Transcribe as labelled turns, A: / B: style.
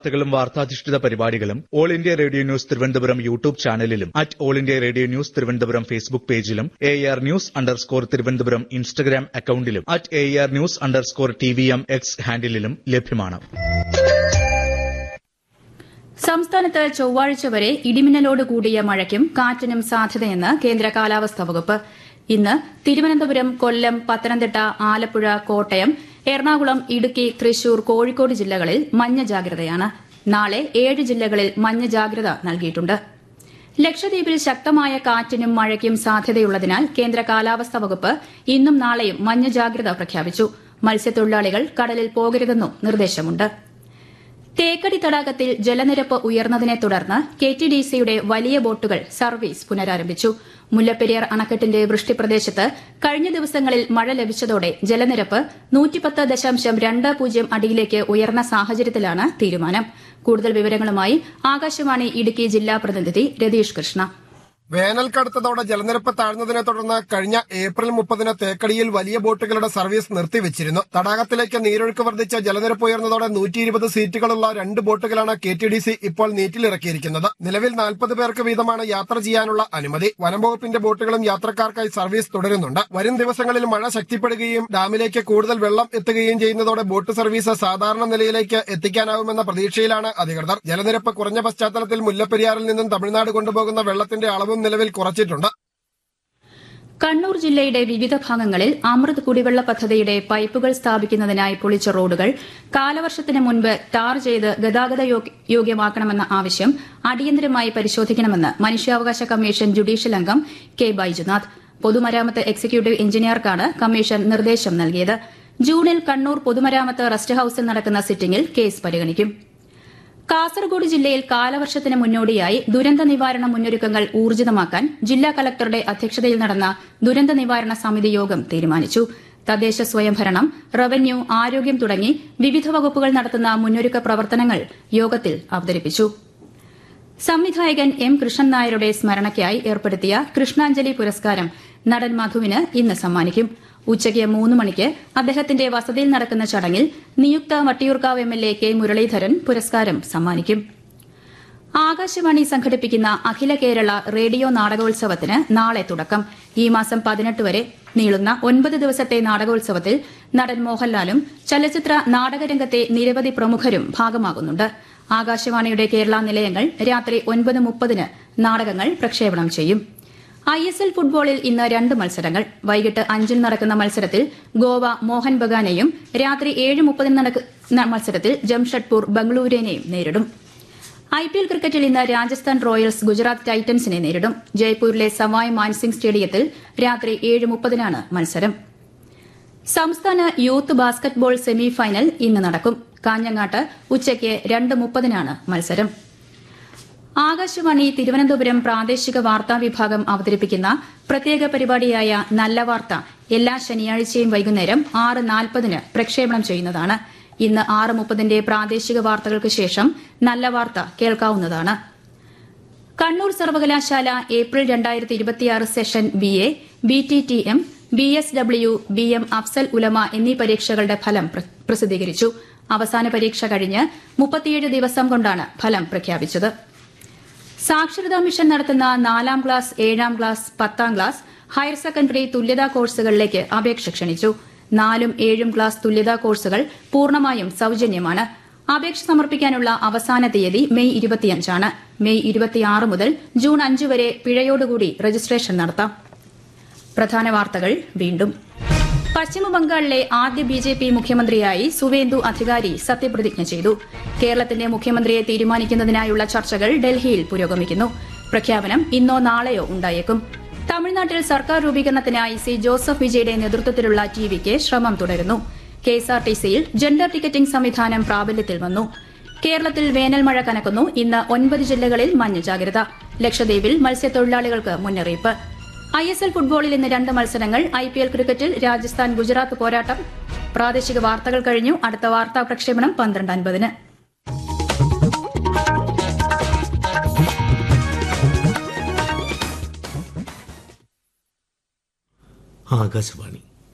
A: വാർത്തകളും വാർത്താധിഷ്ഠിത പരിപാടികളും all India radio news Thiruvananthapuram YouTube ചാനലിലും all India radio news Thiruvananthapuram Facebook പേജിലും AR News_ തിരുവനന്തപുരം ഇൻസ്റ്റഗ്രാം അക്കൌണ്ടിലും AR News_TVM X ഹാൻഡിലും ലഭ്യമാണ്.
B: സംസ്ഥാനത്ത് ചൊവ്വാഴ്ച വരെ ഇടിമിന്നലോട് കൂടിയ മഴയ്ക്കും കാറ്റിനും സാധ്യതയെന്ന് കേന്ദ്ര കാലാവസ്ഥാ വകുപ്പ്. ഇന്ന് തിരുവനന്തപുരം, കൊല്ലം, പത്തനംതിട്ട, ആലപ്പുഴ, കോട്ടയം, എറണാകുളം, ഇടുക്കി, തൃശൂർ, കോഴിക്കോട് ജില്ലകളിൽ മഞ്ഞ ജാഗ്രതയാണ്. നാളെ 7 ജില്ലകളിൽ മഞ്ഞ ജാഗ്രത നൽകിയിട്ടുണ്ട്. ലക്ഷദ്വീപിൽ ശക്തമായ കാറ്റിനും മഴയ്ക്കും സാധ്യതയുള്ളതിനാൽ കേന്ദ്ര കാലാവസ്ഥാ വകുപ്പ് ഇന്നും നാളെയും മഞ്ഞ ജാഗ്രത പ്രഖ്യാപിച്ചു. മത്സ്യത്തൊഴിലാളികൾ കടലിൽ പോകരുതെന്നും നിർദ്ദേശമുണ്ട്. തേക്കടി തടാകത്തിൽ ജലനിരപ്പ് ഉയർന്നതിനെ തുടർന്ന് KTDCയുടെ വലിയ ബോട്ടുകൾ സർവീസ് പുനരാരംഭിച്ചു. മുല്ലപ്പെരിയാർ അണക്കെട്ടിന്റെ വൃഷ്ടിപ്രദേശത്ത് കഴിഞ്ഞ ദിവസങ്ങളിൽ മഴ ലഭിച്ചതോടെ ജലനിരപ്പ് 110.20 അടിയിലേക്ക് ഉയർന്ന സാഹചര്യത്തിലാണ് തീരുമാനം. കൂടുതൽ വിവരങ്ങളുമായി ആകാശവാണി ഇടുക്കി ജില്ലാ പ്രതിനിധി രതീഷ് കൃഷ്ണ.
C: വേനൽ കടുത്തതോടെ ജലനിരപ്പ് താഴ്ന്നതിനെ തുടർന്ന് കഴിഞ്ഞ ഏപ്രിൽ 30 തേക്കടിയിൽ വലിയ ബോട്ടുകളുടെ സർവീസ് നിർത്തിവച്ചിരുന്നു. തടാകത്തിലേക്ക് നീരൊഴുക്ക് വർദ്ധിച്ച ജലനിരപ്പ് ഉയർന്നതോടെ 120 സീറ്റുകളുള്ള 2 ബോട്ടുകളാണ് KTDC ഇപ്പോൾ നീറ്റിലിറക്കിയിരിക്കുന്നത്. നിലവിൽ 40 പേർക്ക് വീതമാണ് യാത്ര ചെയ്യാനുള്ള അനുമതി. വനംവകുപ്പിന്റെ ബോട്ടുകളും യാത്രക്കാർക്കായി സർവീസ് തുടരുന്നുണ്ട്. വരും ദിവസങ്ങളിൽ മഴ ശക്തിപ്പെടുകയും ഡാമിലേക്ക് കൂടുതൽ വെള്ളം എത്തുകയും ചെയ്യുന്നതോടെ ബോട്ട് സർവീസ് സാധാരണ നിലയിലേക്ക് എത്തിക്കാനാവുമെന്ന പ്രതീക്ഷയിലാണ് അധികൃതർ. ജലനിരപ്പ് കുറഞ്ഞ പശ്ചാത്തലത്തിൽ മുല്ലപ്പെരിയാറിൽ നിന്നും തമിഴ്നാട് കൊണ്ടുപോകുന്ന വെള്ളത്തിന്റെ അളവും നിലവിൽ കുറച്ചിട്ടുണ്ട്.
B: കണ്ണൂർ ജില്ലയുടെ വിവിധ ഭാഗങ്ങളിൽ അമൃത് കുടിവെള്ള പദ്ധതിയുടെ പൈപ്പുകൾ സ്ഥാപിക്കുന്നതിനായി പൊളിച്ച റോഡുകൾ കാലവർഷത്തിന് മുൻപ് ടാർ ചെയ്ത് ഗതാഗത യോഗ്യമാക്കണമെന്ന ആവശ്യം അടിയന്തരമായി പരിശോധിക്കണമെന്ന് മനുഷ്യാവകാശ കമ്മീഷൻ ജുഡീഷ്യൽ അംഗം K. ബൈജുനാഥ്. പൊതുമരാമത്ത് എക്സിക്യൂട്ടീവ് എഞ്ചിനീയർക്കാണ് കമ്മീഷൻ നിർദ്ദേശം നൽകിയത്. ജൂണിൽ കണ്ണൂർ പൊതുമരാമത്ത് റെസ്റ്റ് ഹൌസിൽ നടക്കുന്ന സിറ്റിംഗിൽ കേസ് പരിഗണിക്കും. കാസർഗോഡ് ജില്ലയിൽ കാലവർഷത്തിന് മുന്നോടിയായി ദുരന്ത നിവാരണ മുന്നൊരുക്കങ്ങൾ ഊർജിതമാക്കാൻ ജില്ലാ കലക്ടറുടെ അധ്യക്ഷതയിൽ നടന്ന ദുരന്ത നിവാരണ സമിതി യോഗം തീരുമാനിച്ചു. തദ്ദേശ സ്വയംഭരണം, റവന്യൂ, ആരോഗ്യം തുടങ്ങി വിവിധ വകുപ്പുകൾ നടത്തുന്ന മുന്നൊരുക്ക പ്രവർത്തനങ്ങൾ യോഗത്തിൽ അവതരിപ്പിച്ചു. സംവിധായകൻ M. കൃഷ്ണൻ നായരുടെ സ്മരണയ്ക്കായി ഏർപ്പെടുത്തിയ കൃഷ്ണാഞ്ജലി പുരസ്കാരം നടൻ മധുവിന് ഇന്ന് സമ്മാനിക്കും. ഉച്ചയ്ക്ക് 3 മണിക്ക് അദ്ദേഹത്തിന്റെ വസതിയിൽ നടക്കുന്ന ചടങ്ങിൽ നിയുക്ത വട്ടിയൂർക്കാവ് MLA K. മുരളീധരൻ പുരസ്കാരം സമ്മാനിക്കും. ആകാശവാണി സംഘടിപ്പിക്കുന്ന അഖില കേരള റേഡിയോ നാടകോത്സവത്തിന് നാളെ തുടക്കം. ഈ മാസം 18 വരെ നീളുന്ന 9 ദിവസത്തെ നാടകോത്സവത്തിൽ നടൻ മോഹൻലാലും ചലച്ചിത്ര നാടകരംഗത്തെ നിരവധി പ്രമുഖരും ഭാഗമാകുന്നുണ്ട്. ആകാശവാണിയുടെ കേരള നിലയങ്ങൾ രാത്രി 9:30 നാടകങ്ങൾ പ്രക്ഷേപണം ചെയ്യും. ISL ഫുട്ബോളിൽ ഇന്ന് 2 മത്സരങ്ങൾ. വൈകിട്ട് 5 നടക്കുന്ന മത്സരത്തിൽ ഗോവ മോഹൻ ബഗാനെയും രാത്രി 7:30 നടക്കുന്ന മത്സരത്തിൽ ജംഷഡ്പൂർ ബംഗളൂരുവിനെയും നേരിടും. IPL ക്രിക്കറ്റിൽ ഇന്ന് രാജസ്ഥാൻ റോയൽസ് ഗുജറാത്ത് ടൈറ്റൻസിനെ നേരിടും. ജയ്പൂരിലെ സവായ് മാൻസിംഗ് സ്റ്റേഡിയത്തിൽ രാത്രി 7:30 മത്സരം. സംസ്ഥാന യൂത്ത് ബാസ്കറ്റ്ബോൾ സെമി ഫൈനൽ ഇന്ന് നടക്കും. കാഞ്ഞങ്ങാട്ട് ഉച്ചയ്ക്ക് 2:30 മത്സരം. ആകാശവാണി തിരുവനന്തപുരം പ്രാദേശിക വാർത്താ വിഭാഗം അവതരിപ്പിക്കുന്ന പ്രത്യേക പരിപാടിയായ നല്ല വാർത്ത എല്ലാ ശനിയാഴ്ചയും വൈകുന്നേരം 6:40 പ്രക്ഷേപണം ചെയ്യുന്നതാണ്. ഇന്ന് 6:30 പ്രാദേശിക വാർത്തകൾക്ക് ശേഷം നല്ല വാർത്ത കേൾക്കാവുന്നതാണ്. കണ്ണൂർ സർവകലാശാല April 2026 session BA, BTTM, BSW, BM Afsal ഉലമ എന്നീ പരീക്ഷകളുടെ ഫലം പ്രസിദ്ധീകരിച്ചു. അവസാന പരീക്ഷ കഴിഞ്ഞ് 37 ദിവസം കൊണ്ടാണ് ഫലം പ്രഖ്യാപിച്ചത്. സാക്ഷരതാ മിഷൻ നടത്തുന്ന 4ാം class, 7ാം class, 10ാം class, higher secondary തുല്യതാ കോഴ്സുകളിലേക്ക് അപേക്ഷ ക്ഷണിച്ചു. 4ഉം 7ഉം ക്ലാസ് തുല്യതാ കോഴ്സുകൾ പൂർണ്ണമായും സൌജന്യമാണ്. അപേക്ഷ സമർപ്പിക്കാനുള്ള അവസാന തീയതി മെയ് 25 മെയ് 26 മുതൽ ജൂൺ 5 വരെ പിഴയോടുകൂടി രജിസ്ട്രേഷൻ നടത്താം. പ്രധാന വാർത്തകൾ വീണ്ടും. പശ്ചിമബംഗാളിലെ ആദ്യ BJP മുഖ്യമന്ത്രിയായി സുവേന്ദു അധികാരി സത്യപ്രതിജ്ഞ ചെയ്തു. കേരളത്തിന്റെ മുഖ്യമന്ത്രിയെ തീരുമാനിക്കുന്നതിനായുള്ള ചർച്ചകൾ ഡൽഹിയിൽ പുരോഗമിക്കുന്നു. പ്രഖ്യാപനം ഇന്നോ നാളെയോ ഉണ്ടായേക്കും. തമിഴ്നാട്ടിൽ സർക്കാർ രൂപീകരണത്തിനായി C. ജോസഫ് വിജയുടെ നേതൃത്വത്തിലുള്ള TVക്ക് ശ്രമം തുടരുന്നു. KSRTCയിൽ ജെൻഡർ ടിക്കറ്റിംഗ് സംവിധാനം പ്രാബല്യത്തിൽ വന്നു. കേരളത്തിൽ വേനൽ മഴ കനക്കുന്നു. ഇന്ന് 9 ജില്ലകളിൽ മഞ്ഞ ജാഗ്രത. ലക്ഷദ്വീപിൽ മത്സ്യത്തൊഴിലാളികൾക്ക് മുന്നറിയിപ്പ്. ISL ഫുട്ബോളിൽ ഇന്ന് 2 മത്സരങ്ങൾ. IPL ക്രിക്കറ്റിൽ രാജസ്ഥാൻ ഗുജറാത്ത് പോരാട്ടം. പ്രാദേശിക വാർത്തകൾ കഴിഞ്ഞു. അടുത്ത വാർത്താ പ്രക്ഷേപണം 12:50.
D: ആകാശവാണി